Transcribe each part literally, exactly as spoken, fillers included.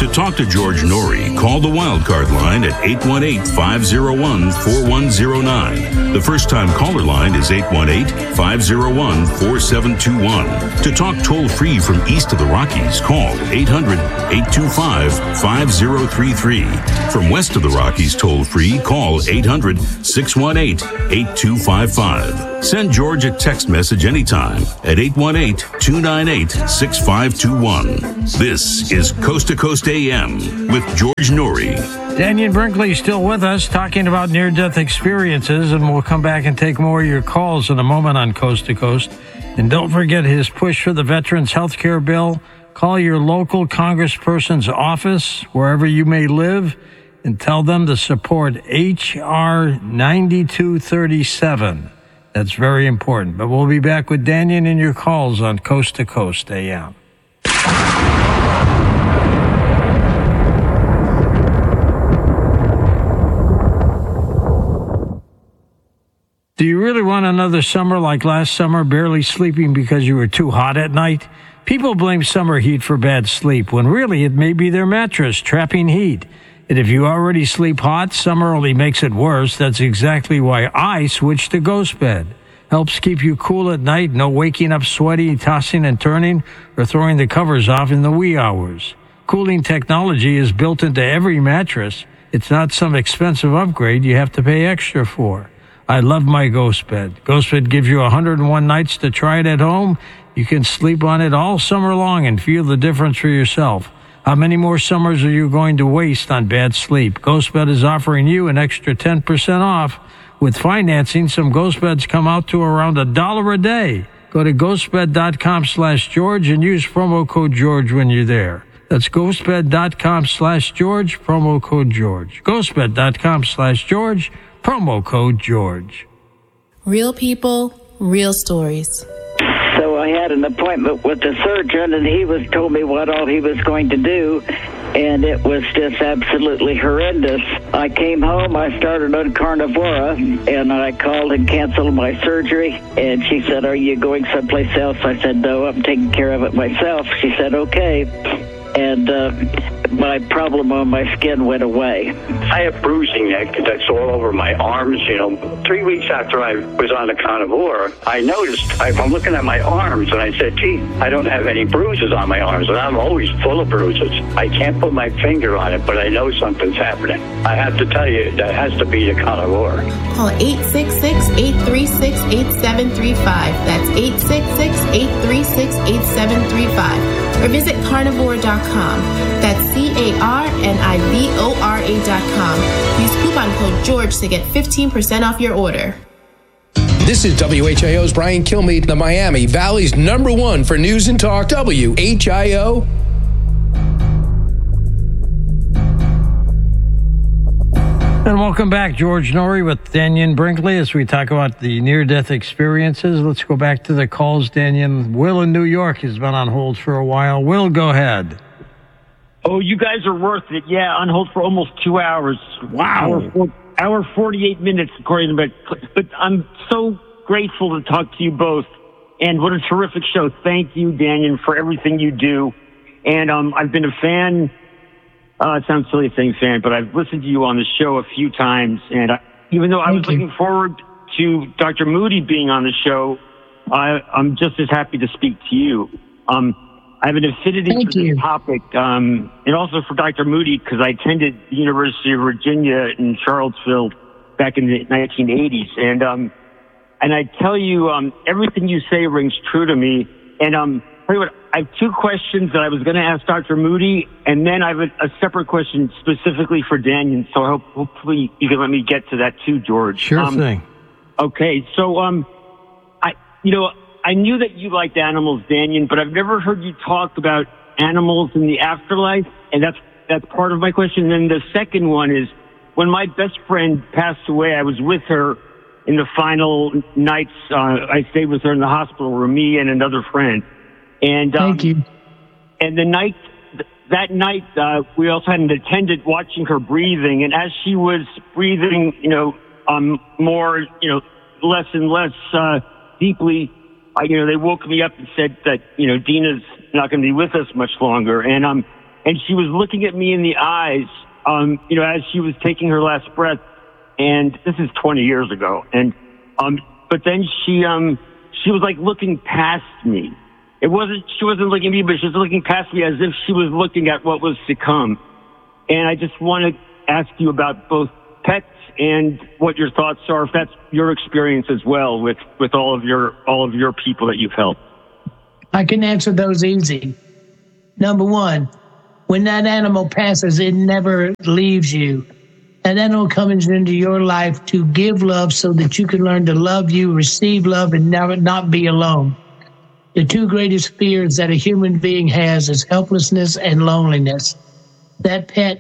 To talk to George Norrie, call the Wildcard line at eight one eight, five oh one, four one oh nine. The first-time caller line is eight one eight, five oh one, four seven two one. To talk toll-free from east of the Rockies, call eight hundred, eight two five, five oh three three. From west of the Rockies toll-free, call eight hundred, six one eight, eight two five five. Send George a text message anytime at eight one eight, two nine eight, six five two one. This is Coast to Coast A M with George Norrie. Dannion Brinkley still with us, talking about near-death experiences, and we'll come back and take more of your calls in a moment on Coast to Coast. And don't forget his push for the Veterans Health Care Bill. Call your local congressperson's office, wherever you may live, and tell them to support H R ninety-two thirty-seven. That's very important. But we'll be back with Dannion and your calls on Coast to Coast A M. Do you really want another summer like last summer, barely sleeping because you were too hot at night? People blame summer heat for bad sleep, when really it may be their mattress trapping heat. And if you already sleep hot, summer only makes it worse. That's exactly why I switched to Ghost Bed. Helps keep you cool at night, no waking up sweaty, tossing and turning, or throwing the covers off in the wee hours. Cooling technology is built into every mattress. It's not some expensive upgrade you have to pay extra for. I love my Ghost Bed. Ghost Bed gives you one hundred one nights to try it at home. You can sleep on it all summer long and feel the difference for yourself. How many more summers are you going to waste on bad sleep? Ghost Bed is offering you an extra ten percent off. With financing, some Ghost Beds come out to around a dollar a day. Go to ghostbed.com slash George and use promo code George when you're there. That's ghostbed.com slash George, promo code George. ghostbed.com slash George, promo code George. Real people, real stories. So I had an appointment with the surgeon, and he was told me what all he was going to do, and it was just absolutely horrendous. I came home, I started on Carnivora, and I called and canceled my surgery, and she said, "Are you going someplace else?" I said, "No, I'm taking care of it myself." She said, "Okay." And uh, my problem on my skin went away. I have bruising neck that's all over my arms. You know, three weeks after I was on the Carnivore, I noticed, I, I'm looking at my arms, and I said, gee, I don't have any bruises on my arms, and I'm always full of bruises. I can't put my finger on it, but I know something's happening. I have to tell you, that has to be the Carnivore. Call eight six six, eight three six, eight seven three five. That's eight six six, eight three six, eight seven three five. Or visit carnivore dot com. That's C A R N I V O R A dot com. Use coupon code George to get fifteen percent off your order. This is W H I O's Brian Kilmeade, the Miami Valley's number one for news and talk, W H I O. And welcome back, George Norrie with Dannion Brinkley, as we talk about the near-death experiences. Let's go back to the calls, Dannion. Will in New York has been on hold for a while. Will, go ahead. Oh, you guys are worth it. Yeah, on hold for almost two hours. Wow. Hour, hour forty-eight minutes, according to but But I'm so grateful to talk to you both. And what a terrific show. Thank you, Dannion, for everything you do. And um, I've been a fan. Uh, it sounds silly saying fan, but I've listened to you on the show a few times. And I, even though I was looking forward to Doctor Moody being on the show, I, I'm just as happy to speak to you. Um, I have an affinity Thank for you. this topic, um, and also for Doctor Moody, because I attended the University of Virginia in Charlottesville back in the nineteen eighties. And um, and I tell you, um, everything you say rings true to me. And um, tell you what, I have two questions that I was going to ask Doctor Moody, and then I have a, a separate question specifically for Dannion. So I hope, hopefully you can let me get to that too, George. Sure um, thing. Okay, so um, I, you know, I knew that you liked animals, Dannion, but I've never heard you talk about animals in the afterlife, and that's that's part of my question. And then the second one is, when my best friend passed away, I was with her in the final nights. Uh, I stayed with her in the hospital room, me and another friend. And um, Thank you. And the night, that night, uh, we also had an attendant watching her breathing, and as she was breathing, you know, um, more, you know, less and less uh, deeply, I, you know, they woke me up and said that, you know, Dina's not going to be with us much longer. And um, and she was looking at me in the eyes, um, you know, as she was taking her last breath. And this is twenty years ago. And, um, but then she, um, she was like looking past me. It wasn't, she wasn't looking at me, but she was looking past me as if she was looking at what was to come. And I just want to ask you about both pets and what your thoughts are, if that's your experience as well with, with all of your, all of your people that you've helped. I can answer those easy. Number one, when that animal passes, it never leaves you. That animal comes into your life to give love so that you can learn to love you, receive love, and never not be alone. The two greatest fears that a human being has is helplessness and loneliness. That pet,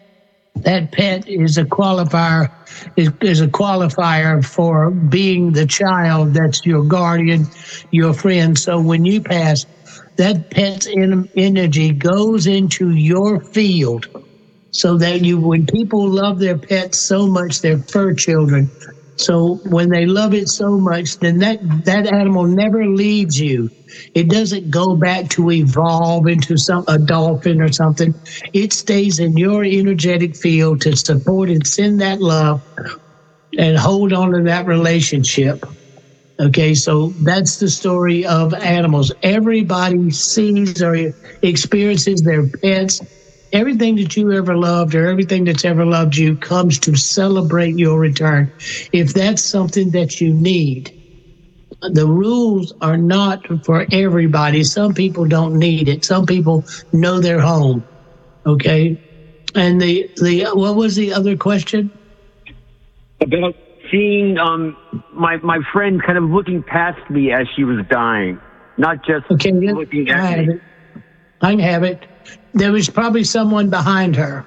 that pet is a qualifier, is, is a qualifier for being the child that's your guardian, your friend. So when you pass, that pet's energy goes into your field. So that you, when people love their pets so much, their fur children, so when they love it so much, then that, that animal never leaves you. It doesn't go back to evolve into some a dolphin or something. It stays in your energetic field to support and send that love and hold on to that relationship. Okay, so that's the story of animals. Everybody sees or experiences their pets. Everything that you ever loved or everything that's ever loved you comes to celebrate your return. If that's something that you need, the rules are not for everybody. Some people don't need it. Some people know their home. Okay? And the, the what was the other question? About seeing um, my, my friend kind of looking past me as she was dying, not just okay, looking at I have me. It. I have it. There was probably someone behind her.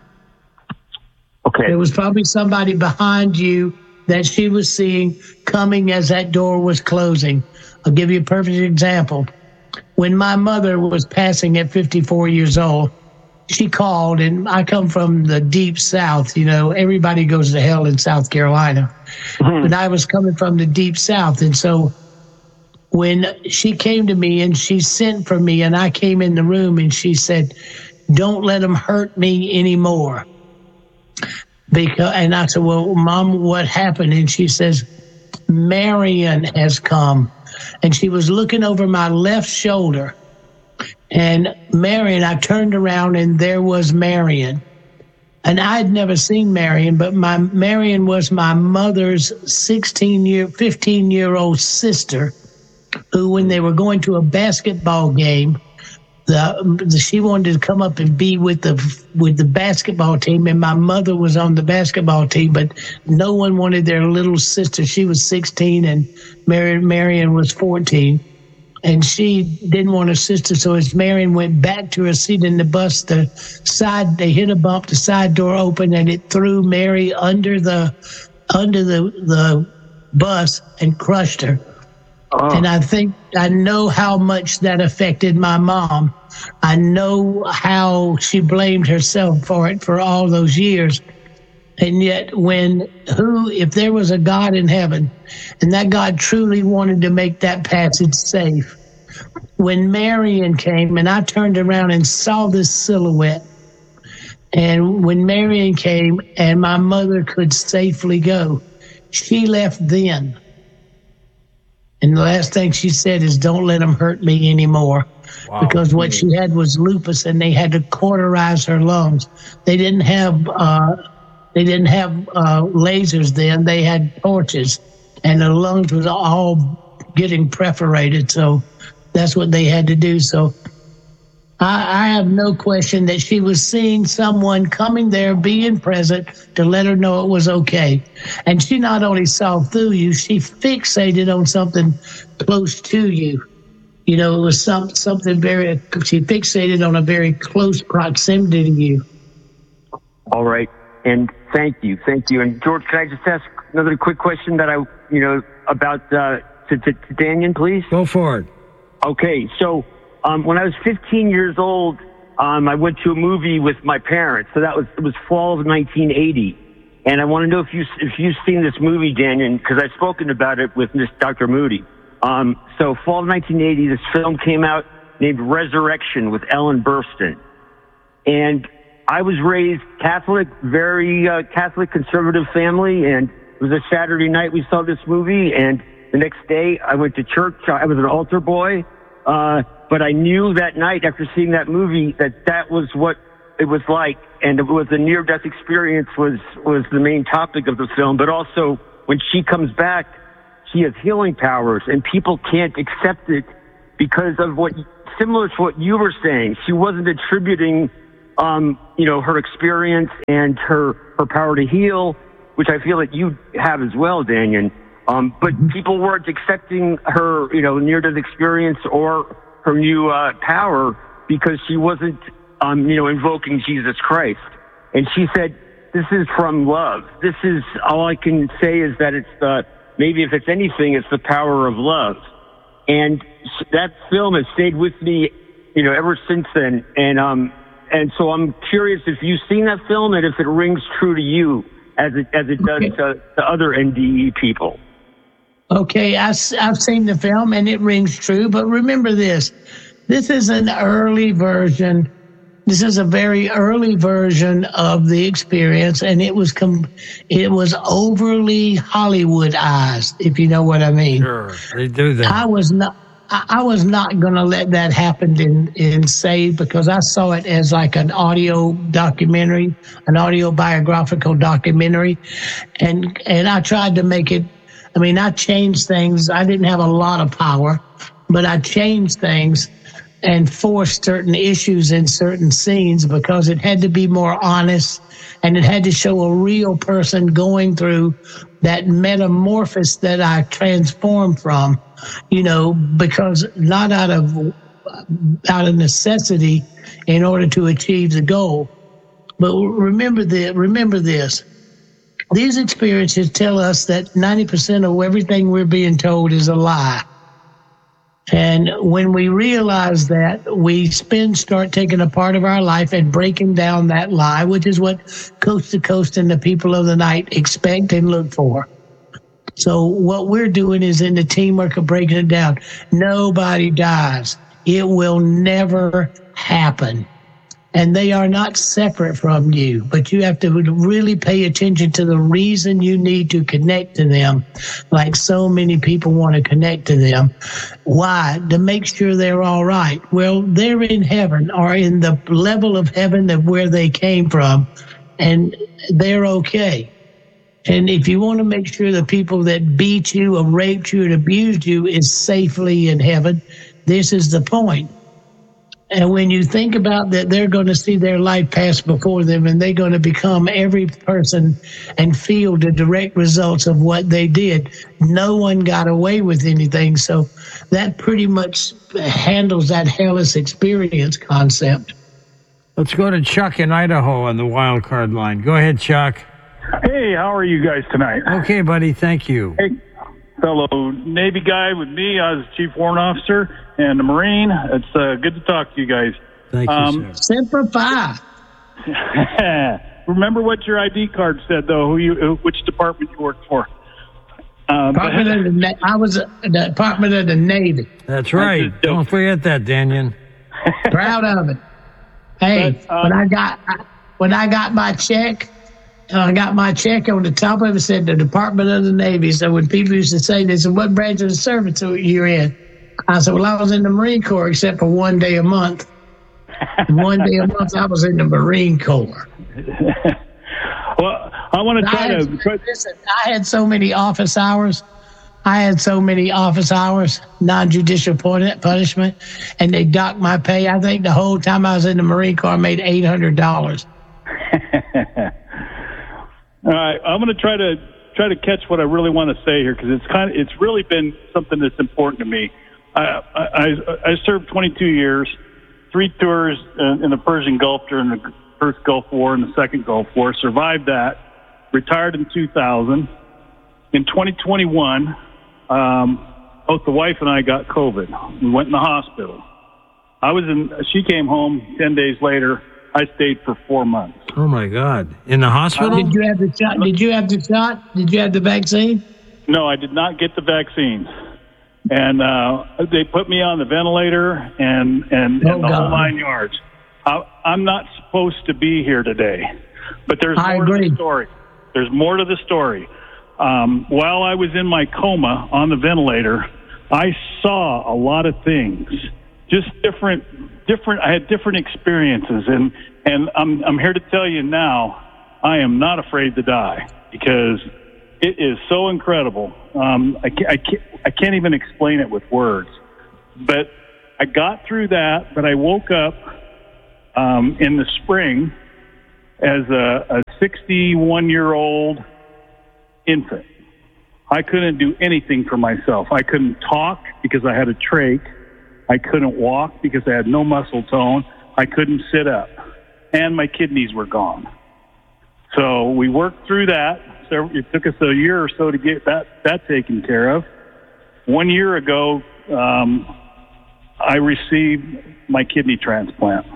Okay. There was probably somebody behind you that she was seeing coming as that door was closing. I'll give you a perfect example. When my mother was passing at fifty-four years old, she called, and I come from the deep South. You know, everybody goes to hell in South Carolina. Mm-hmm. But I was coming from the deep South. And so when she came to me and she sent for me and I came in the room and she said, "Don't let them hurt me anymore." Because, and I said, "Well, Mom, what happened?" And she says, "Marion has come." And she was looking over my left shoulder. And Marion, I turned around and there was Marion. And I had never seen Marion, but my Marion was my mother's sixteen year, fifteen year old sister, who, when they were going to a basketball game, the, the she wanted to come up and be with the with the basketball team, and my mother was on the basketball team, but no one wanted their little sister. She was sixteen, and Mary, Marion was fourteen, and she didn't want her sister. So as Marion went back to her seat in the bus, the side they hit a bump, the side door opened, and it threw Mary under the under the the bus and crushed her. Oh. And I think I know how much that affected my mom. I know how she blamed herself for it for all those years. And yet when who, if there was a God in heaven, and that God truly wanted to make that passage safe, when Marion came and I turned around and saw this silhouette, and when Marion came and my mother could safely go, she left then. And the last thing she said is, "Don't let them hurt me anymore." Wow. Because what she had was lupus, and they had to cauterize her lungs. They didn't have uh, they didn't have uh, lasers then. They had torches, and her lungs was all getting perforated. So that's what they had to do. So I, I have no question that she was seeing someone coming there, being present to let her know it was okay. And she not only saw through you, she fixated on something close to you. You know, it was some, something very, she fixated on a very close proximity to you. All right. And thank you. Thank you. And George, can I just ask another quick question that I, you know, about, uh, to, to, to Daniel, please? Go for it. Okay. So, Um, when I was fifteen years old, um, I went to a movie with my parents. So that was it was fall of nineteen eighty, and I want to know if you if you've seen this movie, Daniel, because I've spoken about it with Miss Doctor Moody. Um, so fall of nineteen eighty, this film came out named Resurrection with Ellen Burstyn, And I was raised Catholic, very uh, Catholic conservative family, and it was a Saturday night we saw this movie, and the next day I went to church. I was an altar boy, uh, but I knew that night after seeing that movie that that was what it was like, and it was the near-death experience was, was the main topic of the film. But also, when she comes back, she has healing powers, and people can't accept it because of what, similar to what you were saying. She wasn't attributing Um, you know, her experience and her, her power to heal, which I feel that you have as well, Daniel. Um, but people weren't accepting her, you know, near-death experience or her new uh, power because she wasn't, um, you know, invoking Jesus Christ. And she said, this is from love. This is, all I can say is that it's the, maybe if it's anything, it's the power of love. And that film has stayed with me, you know, ever since then. And, um, And so I'm curious if you've seen that film and if it rings true to you as it as it does Okay. to, to other N D E people. Okay, I, have seen the film and it rings true, but remember this. This is an early version. This is a very early version of the experience, and it was com- it was overly Hollywoodized, if you know what I mean. Sure, they do that. I was not. I I was not going to let that happen in, in Saved because I saw it as like an audio documentary, an audio biographical documentary. And, and I tried to make it, I mean, I changed things. I didn't have a lot of power, but I changed things and forced certain issues in certain scenes because it had to be more honest and it had to show a real person going through that metamorphosis that I transformed from, you know, because not out of out of necessity in order to achieve the goal. But remember the remember this. These experiences tell us that ninety percent of everything we're being told is a lie. And when we realize that, we spend, start taking a part of our life and breaking down that lie, which is what Coast to Coast and the people of the night expect and look for. So what we're doing is in the teamwork of breaking it down. Nobody dies. It will never happen. And they are not separate from you, but you have to really pay attention to the reason you need to connect to them, like so many people want to connect to them. Why? To make sure they're all right. Well, they're in heaven or in the level of heaven of where they came from, and they're okay. And if you want to make sure the people that beat you or raped you and abused you is safely in heaven, this is the point. And when you think about that, they're going to see their life pass before them, and they're going to become every person and feel the direct results of what they did. No one got away with anything. So that pretty much handles that hellish experience concept. Let's go to Chuck in Idaho on the wild card line. Go ahead, Chuck. Hey, how are you guys tonight? Okay, buddy. Thank you. Hey, fellow Navy guy with me. I was Chief Warrant Officer and a Marine. It's uh, good to talk to you guys. Thank you, um, sir. Semper Fi. Remember what your I D card said, though, who you, which department you worked for. Um, Department of the Na- I was uh, the Department of the Navy. That's right. just- Don't forget that, Daniel. Proud of it. Hey, But, uh, when I got when I got my check, uh, I got my check on the top of it said the Department of the Navy. So when people used to say, they said, "What branch of the service are you in?" I said, "Well, I was in the Marine Corps, except for one day a month. One day a month, I was in the Marine Corps." well, I want to I try had, to. listen, I had so many office hours. I had so many office hours, non-judicial pun- punishment, and they docked my pay. I think the whole time I was in the Marine Corps, I made eight hundred dollars. All right, I'm going to try to try to catch what I really want to say here because it's kind of it's really been something that's important to me. I I, I served twenty-two years, three tours in the Persian Gulf during the first Gulf War and the second Gulf War. Survived that. Retired in two thousand. In twenty twenty-one, um, both the wife and I got COVID. We went in the hospital. I was in. She came home ten days later. I stayed for four months. Oh, my God. In the hospital? Did you have the shot? Did you have the shot? Did you have the vaccine? No, I did not get the vaccine. And uh, they put me on the ventilator and, and, Oh, and the God. whole nine yards. I, I'm not supposed to be here today. But there's I more agree. to the story. There's more to the story. Um, while I was in my coma on the ventilator, I saw a lot of things, just different, different. I had different experiences, and and I'm I'm here to tell you now, I am not afraid to die because it is so incredible. Um, I can't, I can't I can't even explain it with words, but I got through that. But I woke up um, in the spring as a, a sixty-one-year-old infant. I couldn't do anything for myself. I couldn't talk because I had a trach. I couldn't walk because I had no muscle tone. I couldn't sit up. And my kidneys were gone. So we worked through that. So it took us a year or so to get that, that taken care of. One year ago, um, I received my kidney transplant.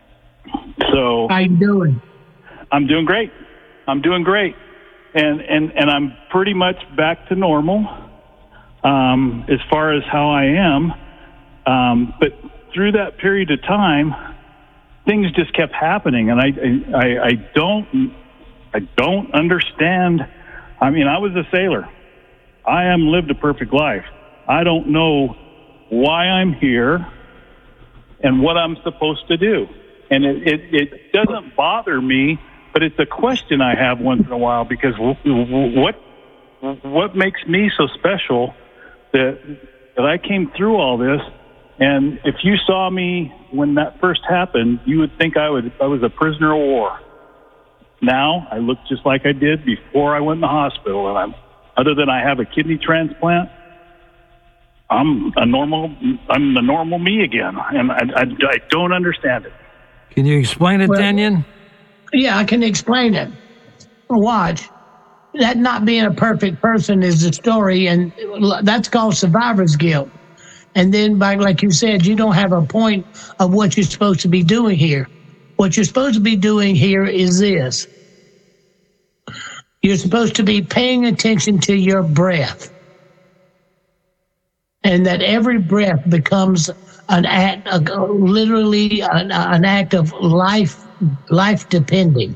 So how you doing? I'm doing great. I'm doing great. And, and, and I'm pretty much back to normal um, as far as how I am. Um, but through that period of time, things just kept happening. And I, I, I don't, I don't understand. I mean, I was a sailor. I haven't lived a perfect life. I don't know why I'm here and what I'm supposed to do. And it, it, it doesn't bother me, but it's a question I have once in a while because what what makes me so special that that I came through all this? And if you saw me when that first happened, you would think I would I was a prisoner of war. Now I look just like I did before I went in the hospital, and I'm other than I have a kidney transplant, I'm a normal I'm the normal me again, and I, I, I don't understand it. Can you explain it, Well, Daniel? Yeah, I can explain it. Watch. That not being a perfect person is the story, and that's called survivor's guilt. And then, by, like you said, you don't have a point of what you're supposed to be doing here. What you're supposed to be doing here is this. You're supposed to be paying attention to your breath. And that every breath becomes an act, uh, literally an, an act of life, life depending.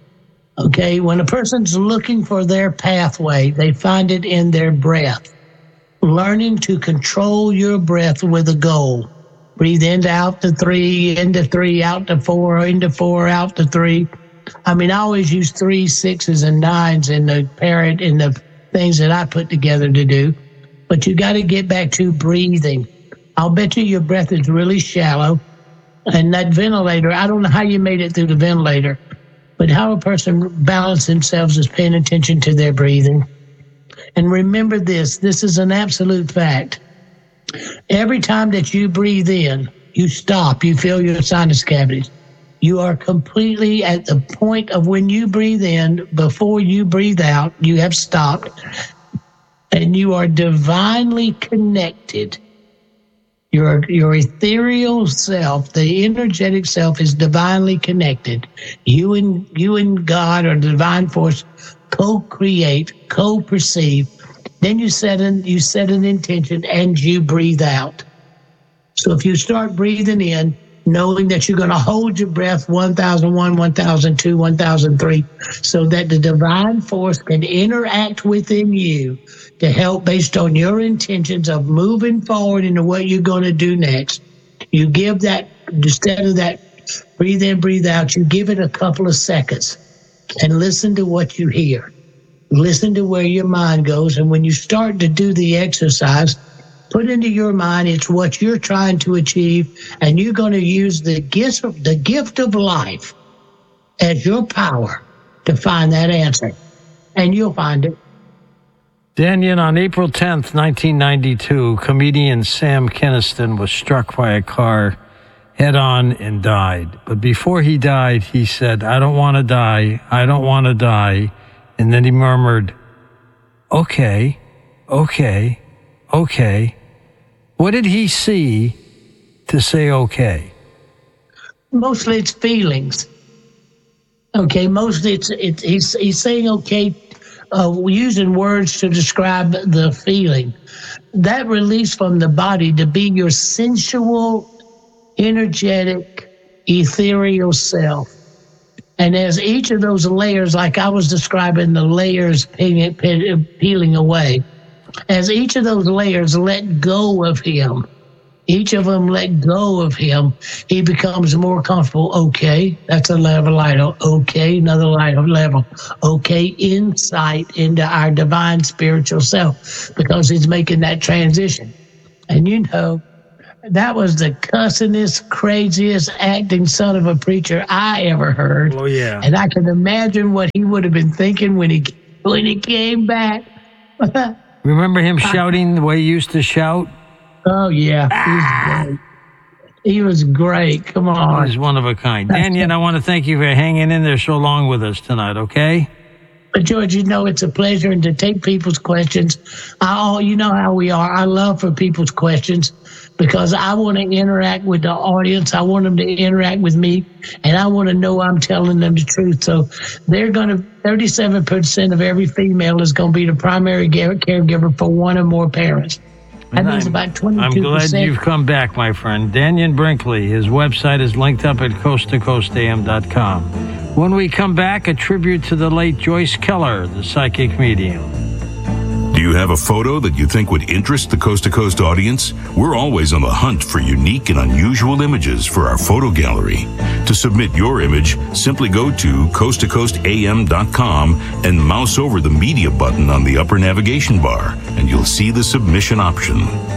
Okay, when a person's looking for their pathway, they find it in their breath. Learning to control your breath with a goal. Breathe in to out to three, into three, out to four, into four, out to three. I mean, I always use three, sixes, and nines in the parrot in the things that I put together to do. But you got to get back to breathing. I'll bet you your breath is really shallow. And that ventilator, I don't know how you made it through the ventilator, but how a person balances themselves is paying attention to their breathing. And remember this, this is an absolute fact. Every time that you breathe in, you stop, you fill your sinus cavities. You are completely at the point of when you breathe in, before you breathe out, you have stopped, and you are divinely connected. Your, your ethereal self, the energetic self is divinely connected. You and, you and God or the divine force co-create, co-perceive. Then you set an, you set an intention and you breathe out. So if you start breathing in, knowing that you're going to hold your breath one thousand one, one thousand two, one thousand three, so that the divine force can interact within you to help based on your intentions of moving forward into what you're going to do next. You give that, instead of that breathe in, breathe out, you give it a couple of seconds and listen to what you hear. Listen to where your mind goes. And when you start to do the exercise, put into your mind it's what you're trying to achieve, and you're going to use the gift of, the gift of life as your power to find that answer. And you'll find it. Daniel, on April tenth, nineteen ninety-two, comedian Sam Kinison was struck by a car head-on and died. But before he died, he said, "I don't want to die. I don't want to die." And then he murmured, "Okay, okay, okay." What did he see to say okay? Mostly it's feelings. Okay, mostly it's, it's he's, he's saying okay, uh, using words to describe the feeling. That release from the body to be your sensual, energetic, ethereal self. And as each of those layers, like I was describing the layers peeling, peeling away, as each of those layers let go of him, each of them let go of him, he becomes more comfortable. Okay, that's a level item. Okay, another level. Okay, insight into our divine spiritual self, because he's making that transition. And you know, that was the cussingest, craziest acting son of a preacher I ever heard. Oh, yeah. And I can imagine what he would have been thinking when he when he came back. Remember him shouting the way he used to shout? Oh, yeah. Ah. He was great. He was great. Come on. Oh, he's one of a kind. Daniel, I want to thank you for hanging in there so long with us tonight, okay? But, George, you know, it's a pleasure, and to take people's questions. I, you know how we are. I love for people's questions because I want to interact with the audience. I want them to interact with me, and I want to know I'm telling them the truth. So they're going to, thirty-seven percent of every female is going to be the primary caregiver for one or more parents. That means about twenty-two percent. I'm glad you've come back, my friend. Daniel Brinkley, his website is linked up at coast to coast a m dot com. When we come back, a tribute to the late Joyce Keller, the psychic medium. Do you have a photo that you think would interest the Coast to Coast audience? We're always on the hunt for unique and unusual images for our photo gallery. To submit your image, simply go to coast to coast a m dot com and mouse over the media button on the upper navigation bar, and you'll see the submission option.